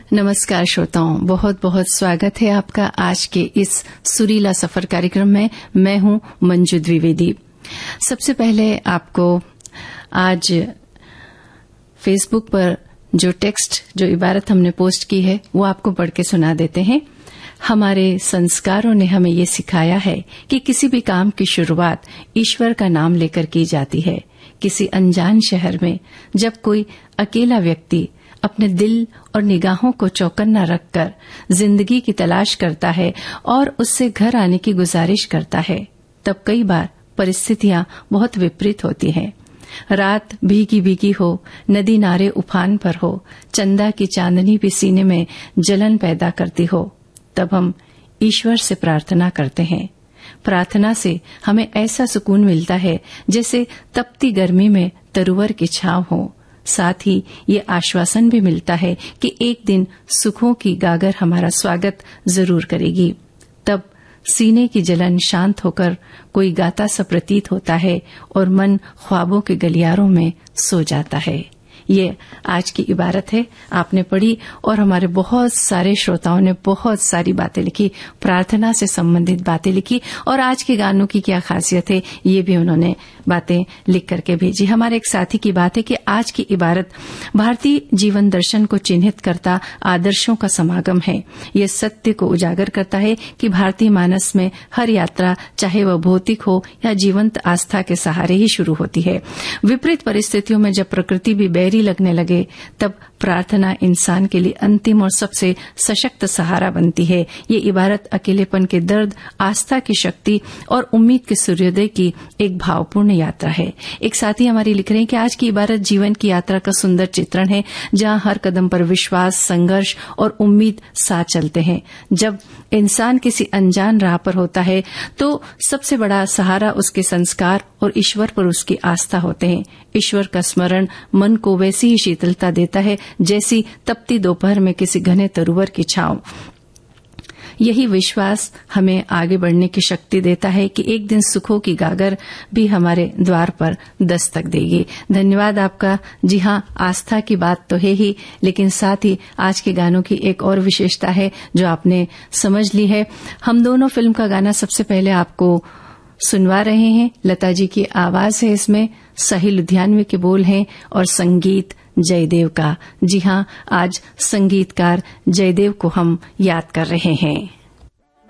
नमस्कार श्रोताओं, बहुत बहुत स्वागत है आपका आज के इस सुरीला सफर कार्यक्रम में। मैं हूं मंजू द्विवेदी। सबसे पहले आपको आज फेसबुक पर जो टेक्स्ट, जो इबारत हमने पोस्ट की है, वो आपको पढ़ के सुना देते हैं। हमारे संस्कारों ने हमें ये सिखाया है कि किसी भी काम की शुरुआत ईश्वर का नाम लेकर की जाती है। किसी अनजान शहर में जब कोई अकेला व्यक्ति अपने दिल और निगाहों को चौकन्ना रखकर जिंदगी की तलाश करता है और उससे घर आने की गुजारिश करता है, तब कई बार परिस्थितियां बहुत विपरीत होती हैं। रात भीगी भीगी हो, नदी नारे उफान पर हो, चंदा की चांदनी भी सीने में जलन पैदा करती हो, तब हम ईश्वर से प्रार्थना करते हैं। प्रार्थना से हमें ऐसा सुकून मिलता है जैसे तपती गर्मी में तरुवर की छांव हो। साथ ही ये आश्वासन भी मिलता है कि एक दिन सुखों की गागर हमारा स्वागत जरूर करेगी। तब सीने की जलन शांत होकर कोई गाता सा प्रतीत होता है और मन ख्वाबों के गलियारों में सो जाता है। ये आज की इबारत है, आपने पढ़ी और हमारे बहुत सारे श्रोताओं ने बहुत सारी बातें लिखी, प्रार्थना से संबंधित बातें लिखी और आज के गानों की क्या खासियत है ये भी उन्होंने बातें लिख करके भेजी। हमारे एक साथी की बात है कि आज की इबारत भारतीय जीवन दर्शन को चिन्हित करता आदर्शों का समागम है। ये सत्य को उजागर करता है कि भारतीय मानस में हर यात्रा, चाहे वह भौतिक हो या जीवंत आस्था के सहारे ही शुरू होती है। विपरीत परिस्थितियों में जब प्रकृति भी बैरी लगने लगे, तब प्रार्थना इंसान के लिए अंतिम और सबसे सशक्त सहारा बनती है। ये इबारत अकेलेपन के दर्द, आस्था की शक्ति और उम्मीद के सूर्योदय की एक भावपूर्ण यात्रा है। एक साथी हमारी लिख रहे हैं कि आज की इबारत जीवन की यात्रा का सुंदर चित्रण है, जहां हर कदम पर विश्वास, संघर्ष और उम्मीद साथ चलते हैं। जब इंसान किसी अनजान राह पर होता है तो सबसे बड़ा सहारा उसके संस्कार और ईश्वर पर उसकी आस्था होते हैं। ईश्वर का स्मरण मन को वैसी ही शीतलता देता है जैसी तपती दोपहर में किसी घने तरुवर की छांव। यही विश्वास हमें आगे बढ़ने की शक्ति देता है कि एक दिन सुखों की गागर भी हमारे द्वार पर दस्तक देगी। धन्यवाद आपका। जी हां, आस्था की बात तो है ही, लेकिन साथ ही आज के गानों की एक और विशेषता है जो आपने समझ ली है। हम दोनों फिल्म का गाना सबसे पहले आपको सुनवा रहे हैं। लता जी की आवाज है इसमें, सही लुधियानवी के बोल हैं और संगीत जयदेव का। जी हां, आज संगीतकार जयदेव को हम याद कर रहे हैं।